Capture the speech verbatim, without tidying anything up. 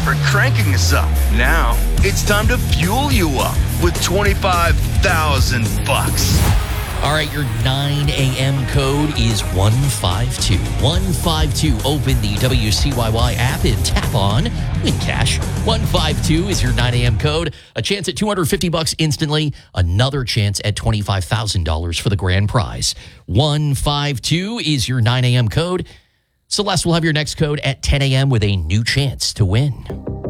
for cranking us up. Now, it's time to fuel you up with twenty-five thousand bucks. All right, your nine a.m. code is one five two. one five two. Open the W C Y Y app and tap on Win Cash. one five two is your nine a.m. code. A chance at two hundred fifty bucks instantly. Another chance at twenty-five thousand dollars for the grand prize. one five two is your nine a.m. code. Celeste will have your next code at ten a.m. with a new chance to win.